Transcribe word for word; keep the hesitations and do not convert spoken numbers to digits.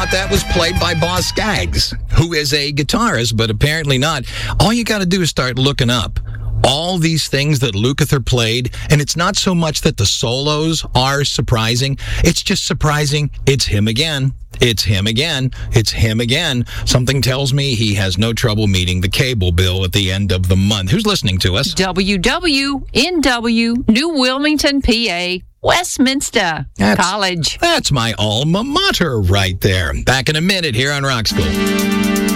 thought that was played by Boz Scaggs, who is a guitarist, but apparently not. All you got to do is start looking up all these things that Lukather played, and it's not so much that the solos are surprising. It's just surprising it's him again. It's him again. It's him again. Something tells me he has no trouble meeting the cable bill at the end of the month. Who's listening to us? W W N W, New Wilmington, P A, Westminster That's, College. That's my alma mater right there. Back in a minute here on Rock School.